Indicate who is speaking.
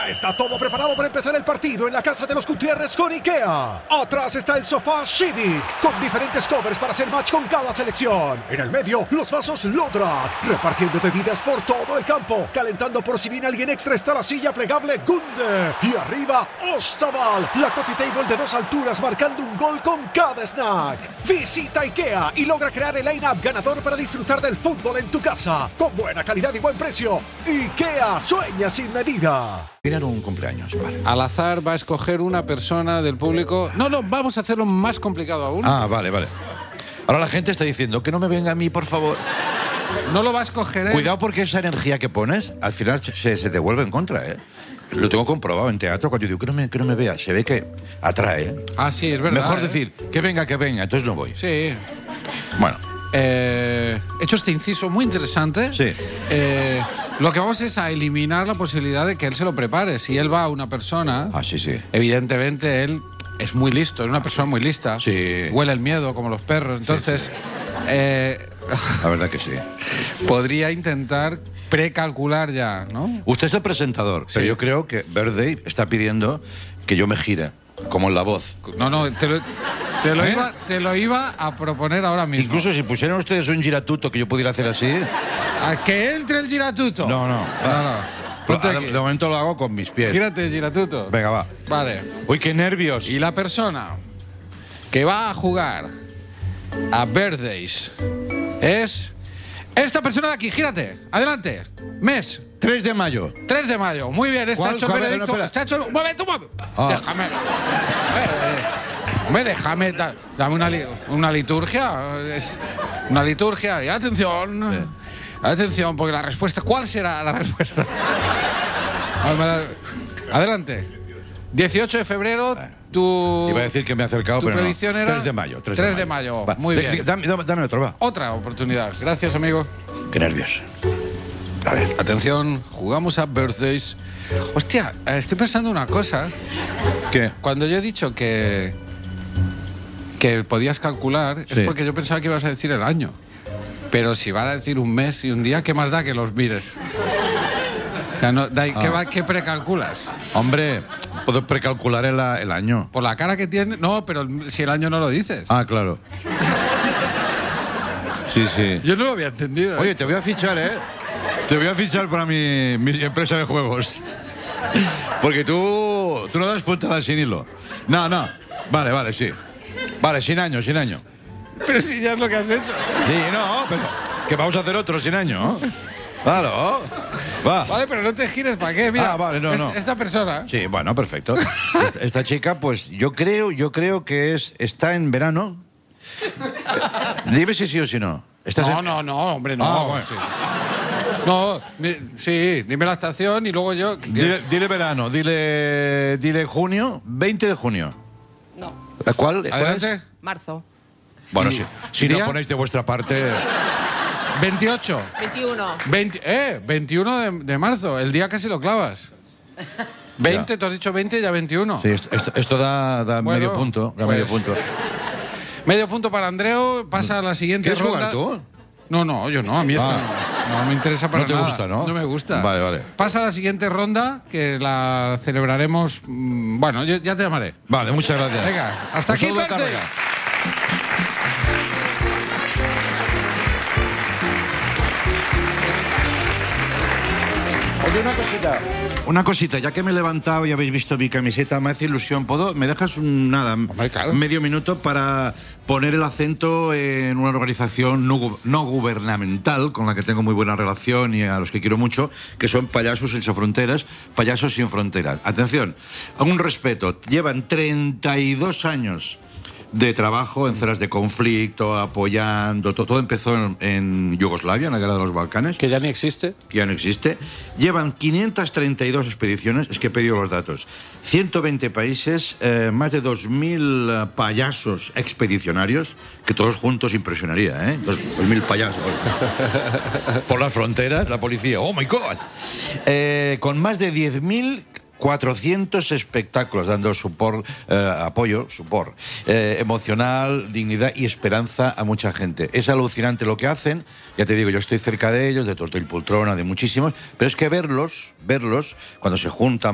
Speaker 1: Ya está todo preparado para empezar el partido en la casa de los Gutiérrez con IKEA. Atrás está el sofá Civic, con diferentes covers para hacer match con cada selección. En el medio, los vasos Lodrat, repartiendo bebidas por todo el campo. Calentando por si viene alguien extra está la silla plegable Gunde. Y arriba, Ostaval, la coffee table de 2 alturas marcando un gol con cada snack. Visita IKEA y logra crear el line-up ganador para disfrutar del fútbol en tu casa. Con buena calidad y buen precio. IKEA, sueña sin medida.
Speaker 2: Mirar un cumpleaños, vale.
Speaker 3: Al azar va a escoger una persona del público. No, vamos a hacerlo más complicado aún.
Speaker 2: Ah, vale. Ahora la gente está diciendo que no me venga a mí, por favor.
Speaker 3: No lo va a escoger, ¿eh?
Speaker 2: Cuidado, porque esa energía que pones, al final se devuelve en contra, ¿eh? Lo tengo comprobado en teatro, cuando yo digo que no me vea, se ve que atrae, ¿eh?
Speaker 3: Ah, sí, es verdad.
Speaker 2: Mejor decir, que venga, entonces no voy.
Speaker 3: Sí.
Speaker 2: Bueno.
Speaker 3: He hecho este inciso muy interesante.
Speaker 2: Sí.
Speaker 3: Lo que vamos es a eliminar la posibilidad de que él se lo prepare. Si él va a una persona,
Speaker 2: Sí.
Speaker 3: evidentemente él es muy listo, es una persona muy lista.
Speaker 2: Sí.
Speaker 3: Huele el miedo como los perros. Entonces,
Speaker 2: La verdad que sí.
Speaker 3: podría intentar precalcular ya, ¿no?
Speaker 2: Usted es el presentador, pero yo creo que Birthday está pidiendo que yo me gire, como en La Voz.
Speaker 3: No, te lo iba a proponer ahora mismo.
Speaker 2: Incluso si pusieran ustedes un giratuto que yo pudiera hacer así.
Speaker 3: ¿A que entre el giratuto?
Speaker 2: No.
Speaker 3: Ponte aquí.
Speaker 2: De momento lo hago con mis pies.
Speaker 3: Gírate el giratuto.
Speaker 2: Venga, va.
Speaker 3: Vale.
Speaker 2: Uy, qué nervios.
Speaker 3: Y la persona que va a jugar a Birthdays es esta persona de aquí. Gírate. Adelante. Mes.
Speaker 2: 3 de mayo.
Speaker 3: 3 de mayo. Muy bien. Está
Speaker 2: ¿Cuál?
Speaker 3: hecho
Speaker 2: ¿Cuál?
Speaker 3: veredicto.
Speaker 2: No, espera.
Speaker 3: Está hecho... Mueve.
Speaker 2: Ah.
Speaker 3: Déjame. Déjame. Dame una liturgia. Es una liturgia. Y atención.
Speaker 2: Sí.
Speaker 3: Atención, porque la respuesta... ¿Cuál será la respuesta? Adelante. 18 de febrero, tu...
Speaker 2: Iba a decir que me he acercado,
Speaker 3: tu
Speaker 2: pero no.
Speaker 3: predicción era...
Speaker 2: 3 de mayo.
Speaker 3: 3 de mayo.
Speaker 2: Va.
Speaker 3: Muy bien.
Speaker 2: Dame otro, va.
Speaker 3: Otra oportunidad. Gracias, amigo.
Speaker 2: Qué nervios. A ver.
Speaker 3: Atención, jugamos a Birthdays. Hostia, estoy pensando una cosa.
Speaker 2: ¿Qué?
Speaker 3: Cuando yo he dicho que podías calcular,
Speaker 2: Sí.
Speaker 3: es porque yo pensaba que ibas a decir el año. Pero si va a decir un mes y un día, ¿qué más da que los mires? O sea, ¿qué precalculas?
Speaker 2: Hombre, puedo precalcular el año.
Speaker 3: Por la cara que tiene... No, pero si el año no lo dices.
Speaker 2: Ah, claro. Sí.
Speaker 3: Yo no lo había entendido.
Speaker 2: Oye, te voy a fichar, ¿eh? Te voy a fichar para mi empresa de juegos. Porque tú no das puntadas sin hilo. No. Vale, sí. Vale, sin año.
Speaker 3: Pero si ya es lo que has hecho.
Speaker 2: Sí, no, pero que vamos a hacer otro sin año, ¿no? Claro. Va.
Speaker 3: Vale, pero no te gires, ¿para qué? Mira,
Speaker 2: Vale, no.
Speaker 3: Esta persona...
Speaker 2: Sí, bueno, perfecto. Esta chica, pues yo creo que está en verano. Dime si sí o si no.
Speaker 3: No, hombre, no.
Speaker 2: Ah, bueno.
Speaker 3: Sí. No, sí, dime la estación y luego yo...
Speaker 2: Dile verano, dile junio, 20 de junio.
Speaker 4: No.
Speaker 2: ¿Cuál
Speaker 3: Adelante.
Speaker 2: es?
Speaker 4: Marzo.
Speaker 2: Bueno, si no
Speaker 3: ¿Día?
Speaker 2: ponéis de vuestra parte...
Speaker 3: 28.
Speaker 4: 21.
Speaker 3: 21 de marzo. El día casi lo clavas. 20,
Speaker 2: Ya.
Speaker 3: tú has dicho 20 y ya 21.
Speaker 2: Sí, esto da
Speaker 3: Bueno,
Speaker 2: medio punto. Da
Speaker 3: pues,
Speaker 2: medio punto.
Speaker 3: Medio punto para Andreu. Pasa a la siguiente
Speaker 2: ¿Quieres
Speaker 3: ronda.
Speaker 2: jugar tú?
Speaker 3: No, yo no. A mí esto no me interesa para
Speaker 2: No te
Speaker 3: nada.
Speaker 2: gusta, ¿no?
Speaker 3: No me gusta.
Speaker 2: Vale.
Speaker 3: Pasa a la siguiente ronda, que la celebraremos... Bueno, yo ya te llamaré.
Speaker 2: Vale, muchas gracias.
Speaker 3: Venga, hasta
Speaker 2: Un
Speaker 3: aquí,
Speaker 2: saludo a
Speaker 3: Birthday.
Speaker 2: Tárrega. Oye, una cosita, ya que me he levantado y habéis visto mi camiseta, me hace ilusión. ¿Me dejas
Speaker 3: claro.
Speaker 2: medio minuto para poner el acento en una organización no gubernamental con la que tengo muy buena relación y a los que quiero mucho, que son Payasos Sin Fronteras, Payasos Sin Fronteras? Atención, un respeto, llevan 32 años de trabajo en zonas de conflicto, apoyando, todo empezó en Yugoslavia, en la guerra de los Balcanes,
Speaker 3: Que ya ni existe.
Speaker 2: que ya no existe. Llevan 532 expediciones, es que he pedido los datos, 120 países, más de 2.000 payasos expedicionarios, que todos juntos impresionaría, ¿eh? 2.000 payasos. Por las fronteras, la policía, ¡oh, my God! Con más de 10.400 espectáculos, dando apoyo emocional, dignidad y esperanza a mucha gente. Es alucinante lo que hacen. Ya te digo, yo estoy cerca de ellos, de Torto y Poltrona, de muchísimos, pero es que verlos, cuando se juntan